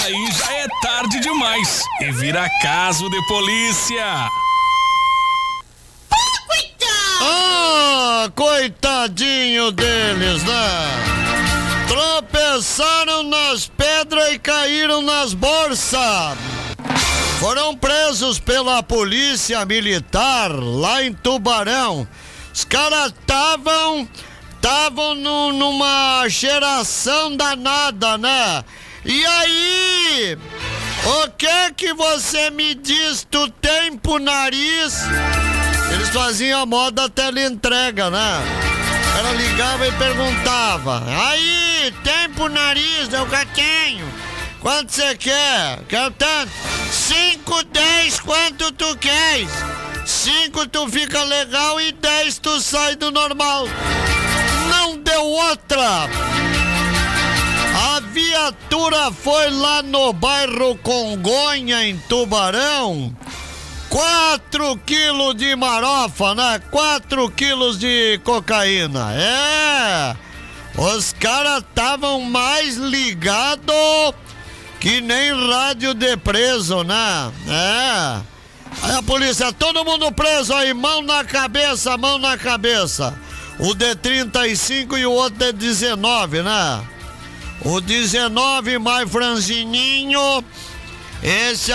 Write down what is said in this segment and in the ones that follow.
Aí já é tarde demais e vira caso de polícia. Ah, coitadinho deles, né? Tropeçaram nas pedras e caíram nas bolsas. Foram presos pela polícia militar lá em Tubarão. Os caras estavam numa cheiração danada, né? E aí, o que você me diz? Tu tem pro nariz? Eles faziam a moda teleentrega, né? O cara ligava e perguntava: aí, tem pro nariz? Eu já tenho. Quanto você quer? Quero tanto. 5, 10, quanto tu queres? 5 tu fica legal e 10 tu sai do normal. Não deu outra. A viatura foi lá no bairro Congonha, em Tubarão. 4 quilos de marofa, né? 4 quilos de cocaína. É. Os caras estavam mais ligados que nem rádio de preso, né? É. Aí a polícia, todo mundo preso aí, mão na cabeça, mão na cabeça. O de 35 e o outro de 19, né? O 19 mais franzininho, esse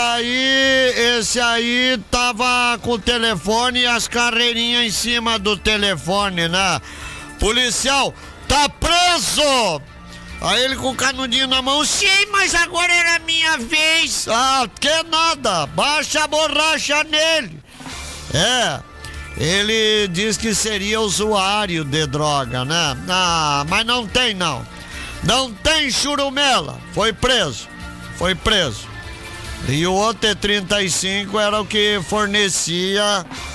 aí tava com o telefone e as carreirinhas em cima do telefone, né? Policial, tá preso! Aí ele com o canudinho na mão, sim, mas agora era minha vez. Ah, que nada, baixa a borracha nele. É, ele diz que seria usuário de droga, né? Ah, mas não tem não. Não tem churumela. Foi preso. E o outro T-35 era o que fornecia